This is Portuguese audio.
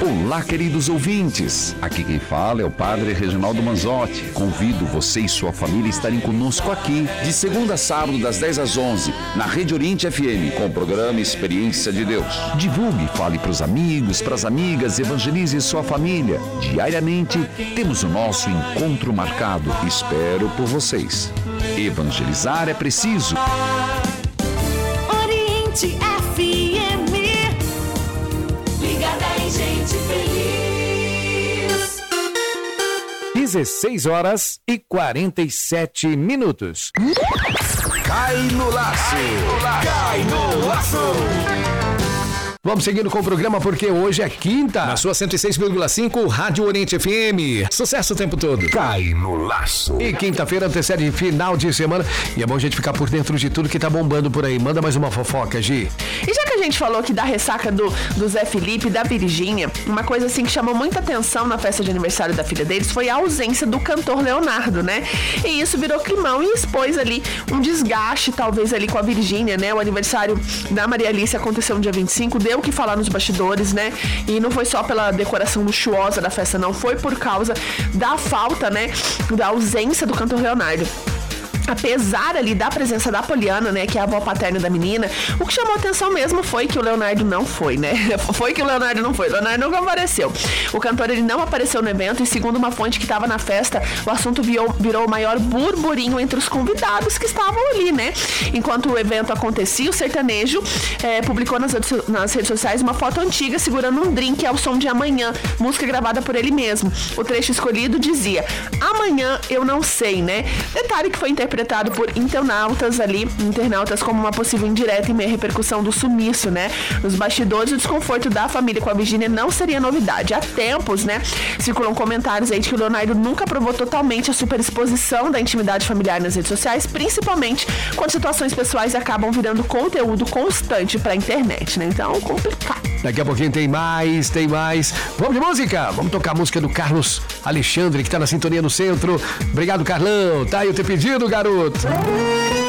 Olá, queridos ouvintes. Aqui quem fala é o Padre Reginaldo Manzotti. Convido você e sua família a estarem conosco aqui, de segunda a sábado, das 10 às 11, na Rede Oriente FM, com o programa Experiência de Deus. Divulgue, fale para os amigos, para as amigas, evangelize sua família. Diariamente, temos o nosso encontro marcado. Espero por vocês. Evangelizar é preciso. Oriente FM, ligada em gente feliz. 16h47. Cai no laço! Cai no laço! Vamos seguindo com o programa porque hoje é quinta. Na sua 106,5, Rádio Oriente FM. Sucesso o tempo todo. Cai no laço! E quinta-feira antecede final de semana. E é bom a gente ficar por dentro de tudo que tá bombando por aí. Manda mais uma fofoca, Gi. E já que a gente falou aqui da ressaca do Zé Felipe e da Virgínia, uma coisa assim que chamou muita atenção na festa de aniversário da filha deles foi a ausência do cantor Leonardo, né? E isso virou climão e expôs ali um desgaste, talvez ali com a Virgínia, né? O aniversário da Maria Alice aconteceu no dia 25, deu o que falar nos bastidores, né? E não foi só pela decoração luxuosa da festa, não. Foi por causa da falta, né? Da ausência do cantor Leonardo. Apesar ali da presença da Poliana, né, que é a avó paterna da menina, o que chamou atenção mesmo foi que o Leonardo não foi, né? Foi que o Leonardo não foi. O Leonardo nunca apareceu. O cantor, ele não apareceu no evento e, segundo uma fonte que estava na festa, o assunto virou o maior burburinho entre os convidados que estavam ali, né? Enquanto o evento acontecia, o sertanejo publicou nas redes sociais uma foto antiga segurando um drink ao som de Amanhã, música gravada por ele mesmo. O trecho escolhido dizia: Amanhã eu não sei, né? Detalhe que foi interpretado por internautas como uma possível indireta em meio à repercussão do sumiço, né? Nos bastidores, o desconforto da família com a Virgínia não seria novidade. Há tempos, né, circulam comentários aí de que o Leonardo nunca provou totalmente a superexposição da intimidade familiar nas redes sociais, principalmente quando situações pessoais acabam virando conteúdo constante pra internet, né? Então, complicado. Daqui a pouquinho tem mais. Vamos de música? Vamos tocar a música do Carlos Alexandre, que tá na sintonia no centro. Obrigado, Carlão. Tá aí o teu pedido, garoto.